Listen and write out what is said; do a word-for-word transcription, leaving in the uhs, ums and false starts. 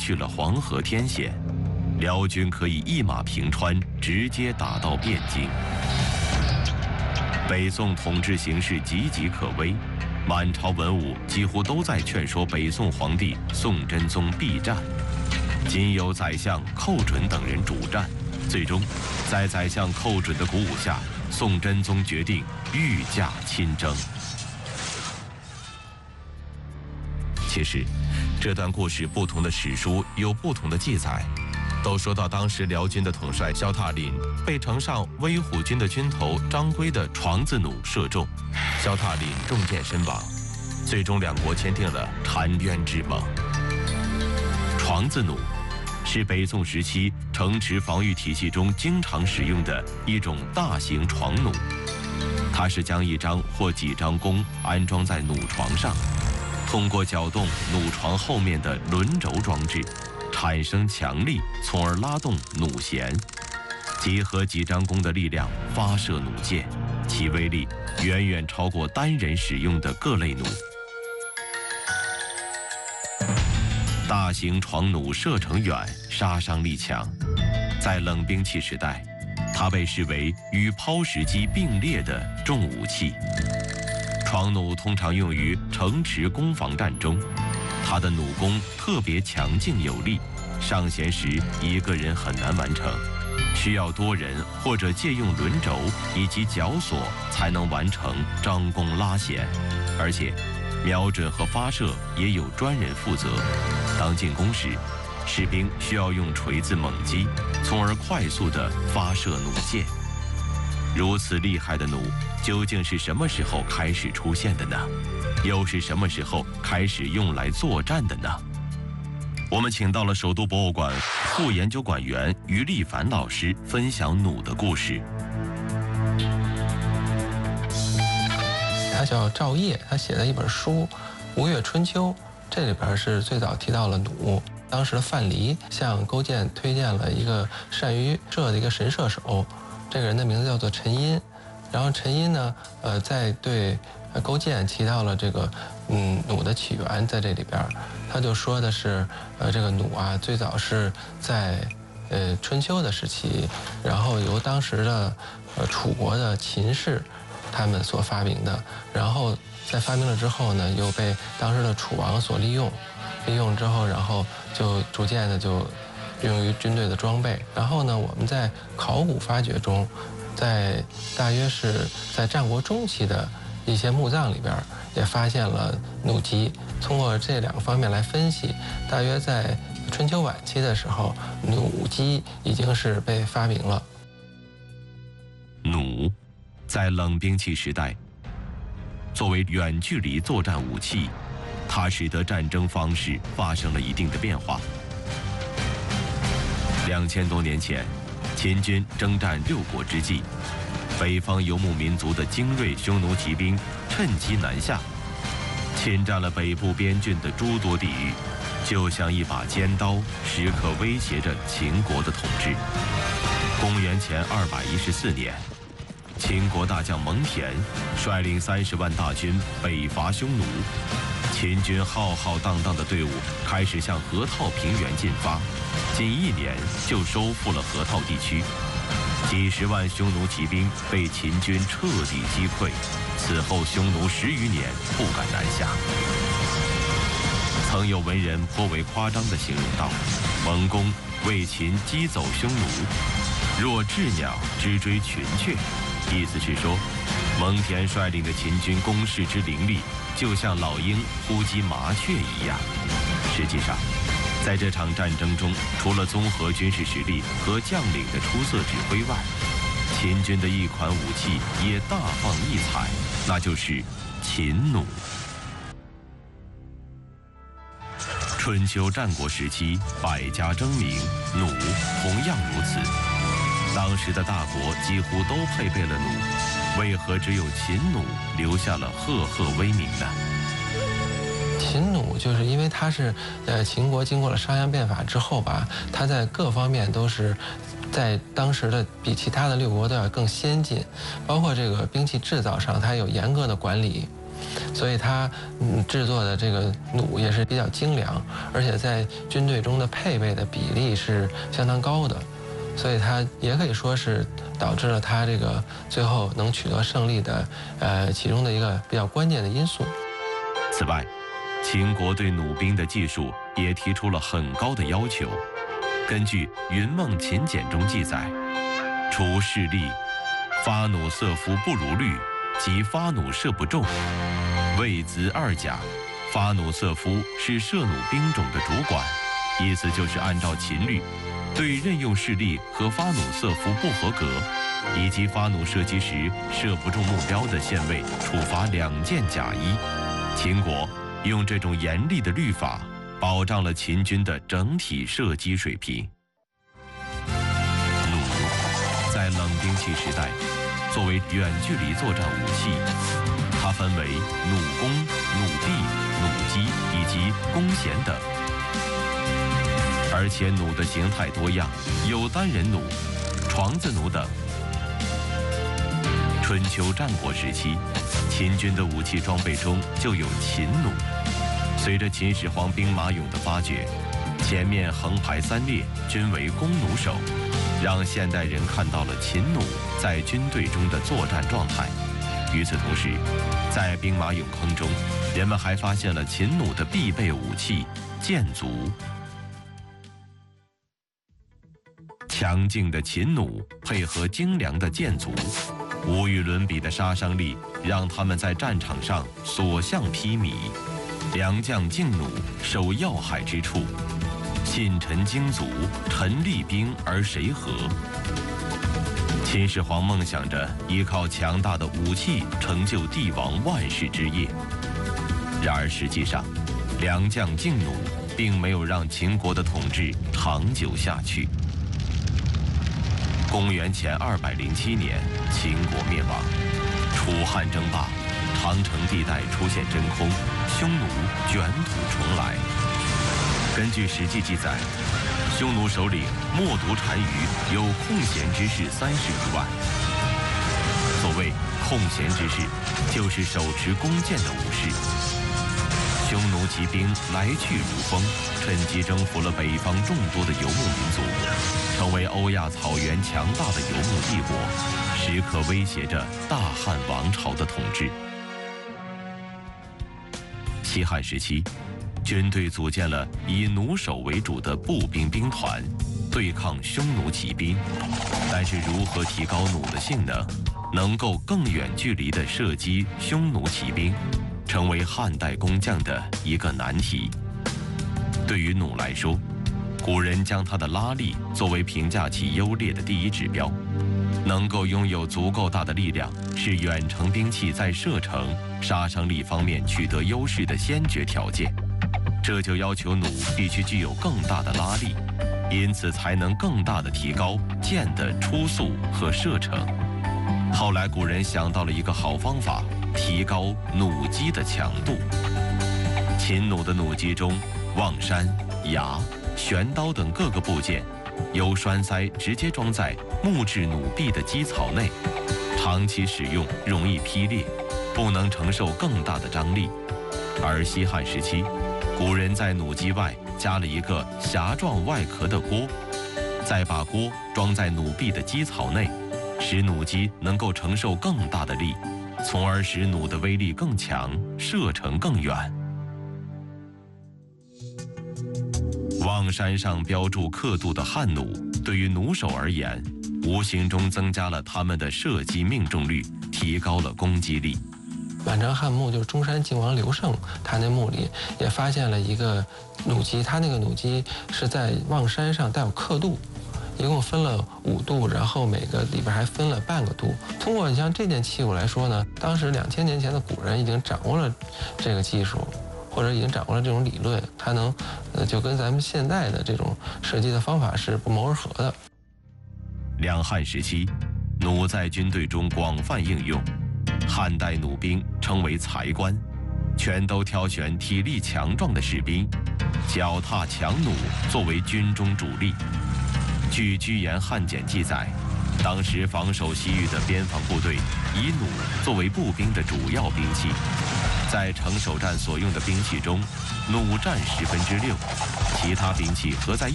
去了黄河天险，辽军可以一马平川，直接打到汴京。北宋统治形势岌岌可危，满朝文武几乎都在劝说北宋皇帝宋真宗避战，仅有宰相寇准等人主战。最终，在宰相寇准的鼓舞下，宋真宗决定御驾亲征。其实，这段故事不同的史书有不同的记载，都说到当时辽军的统帅萧挞林被城上威虎军的军头张圭的床子弩射中，萧挞林中箭身亡。最终，两国签订了澶渊之盟。床子弩是北宋时期城池防御体系中经常使用的一种大型床弩，它是将一张或几张弓安装在弩床上，通过搅动弩床后面的轮轴装置，产生强力，从而拉动弩弦，结合几张弓的力量发射弩箭，其威力远远超过单人使用的各类弩。大型床弩射程远，杀伤力强，在冷兵器时代，它被视为与抛石机并列的重武器。床弩通常用于城池攻防战中，它的弩弓特别强劲有力，上弦时一个人很难完成，需要多人或者借用轮轴以及绞索才能完成张弓拉弦，而且瞄准和发射也有专人负责。当进攻时，士兵需要用锤子猛击，从而快速地发射弩箭。如此厉害的弩，究竟是什么时候开始出现的呢？又是什么时候开始用来作战的呢？我们请到了首都博物馆副研究馆员于立凡老师分享弩的故事。 他叫赵烨，他写的一本书《吴越春秋》，这里边是最早提到了弩。当时的范蠡向勾践推荐了一个善于射的一个神射手，这个人的名字叫做陈因。然后陈因呢，呃，在对勾践提到了这个嗯弩的起源，在这里边，他就说的是，呃，这个弩啊，最早是在呃春秋的时期，然后由当时的呃楚国的秦氏他们所发明的，然后在发明了之后呢，又被当时的楚王所利用，利用之后，然后就逐渐的就用于军队的装备。然后呢，我们在考古发掘中，在大约是在战国中期的一些墓葬里边，也发现了弩机。通过这两个方面来分析，大约在春秋晚期的时候，弩机已经是被发明了。 弩在冷兵器时代，作为远距离作战武器，它使得战争方式发生了一定的变化。两千多年前，秦军征战六国之际，北方游牧民族的精锐匈奴骑兵趁机南下，侵占了北部边郡的诸多地域，就像一把尖刀，时刻威胁着秦国的统治。公元前二百一十四年，秦国大将蒙恬率领三十万大军北伐匈奴，秦军浩浩荡荡的队伍开始向河套平原进发，仅一年就收复了河套地区，几十万匈奴骑兵被秦军彻底击溃，此后匈奴十余年不敢南下。曾有文人颇为夸张地形容道：“蒙公为秦击走匈奴，若鸷鸟直追群雀。”意思是说，蒙恬率领的秦军攻势之凌厉，就像老鹰扑击麻雀一样。实际上，在这场战争中，除了综合军事实力和将领的出色指挥外，秦军的一款武器也大放异彩，那就是秦弩。春秋战国时期，百家争鸣，弩同样如此。当时的大国几乎都配备了弩，为何只有秦弩留下了赫赫威名呢？ 秦弩就是因为它是，呃，秦国经过了商鞅变法之后吧，它在各方面都是在当时的比其他的六国都要更先进，包括这个兵器制造上，它有严格的管理。 所以它嗯制作的这个弩也是比较精良，而且在军队中的配备的比例是相当高的，所以它也可以说是导致了它这个最后能取得胜利的呃其中的一个比较关键的因素。 此外，秦国对弩兵的技术也提出了很高的要求。根据《云梦秦简》中记载，除士力，发弩射伏不如律，即发弩射不中，位子二甲。发弩射伏是射弩兵种的主管，意思就是按照秦律，对任用士力和发弩射伏不合格，以及发弩射击时射不中目标的县尉，处罚两件甲衣。秦国用这种严厉的律法，保障了秦军的整体射击水平。弩在冷兵器时代，作为远距离作战武器，它分为弩弓、弩臂、弩机以及弓弦等。而且弩的形态多样，有单人弩、床子弩等。春秋战国时期，秦军的武器装备中就有秦弩。随着秦始皇兵马俑的发掘，前面横排三列均为弓弩手，让现代人看到了秦弩在军队中的作战状态。与此同时，在兵马俑坑中，人们还发现了秦弩的必备武器箭足。强劲的秦弩配合精良的箭足，无与伦比的杀伤力让他们在战场上所向披靡。良将劲弩守要害之处，信臣精卒，陈立兵而谁和？秦始皇梦想着依靠强大的武器成就帝王万世之业，然而实际上，良将劲弩并没有让秦国的统治长久下去。公元前二百零七年，秦国灭亡，楚汉争霸，长城地带出现真空，匈奴卷土重来。根据《史记》记载，匈奴首领冒毒单于有空闲之士三十余万。所谓空闲之士，就是手持弓箭的武士。匈奴骑兵来去如风，趁机征服了北方众多的游牧民族，成为欧亚草原强大的游牧帝国，时刻威胁着大汉王朝的统治。西汉时期，军队组建了以弩手为主的步兵兵团，对抗匈奴骑兵。但是，如何提高弩的性能，能够更远距离地射击匈奴骑兵，成为汉代工匠的一个难题。对于弩来说，古人将它的拉力作为评价其优劣的第一指标。能够拥有足够大的力量，是远程兵器在射程、杀伤力方面取得优势的先决条件。这就要求弩必须具有更大的拉力，因此才能更大的提高箭的初速和射程。后来古人想到了一个好方法，提高弩机的强度。秦弩的弩机中，望山、牙、旋刀等各个部件由栓塞直接装在木质弩臂的机槽内，长期使用容易劈裂，不能承受更大的张力。而西汉时期，古人在弩机外加了一个匣状外壳的锅，再把锅装在弩臂的机槽内，使弩机能够承受更大的力，从而使弩的威力更强，射程更远。望山上标注刻度的汉弩，对于弩手而言，无形中增加了他们的射击命中率，提高了攻击力。 满城汉墓就是中山靖王刘胜，他那墓里也发现了一个弩机，他那个弩机是在望山上带有刻度，一共分了五度，然后每个里边还分了半个度。通过你像这件器物来说呢，当时两千年前的古人已经掌握了这个技术，或者已经掌握了这种理论，它能，呃，就跟咱们现在的这种射击的方法是不谋而合的。 两汉时期，弩在军队中广泛应用，汉代弩兵称为才官，全都挑选体力强壮的士兵，脚踏强弩作为军中主力。据《居延汉简》记载， 当时防守西域的边防部队以弩作为步兵的主要兵器，在城守战所用的兵器中，弩占十分之六，其他兵器合在一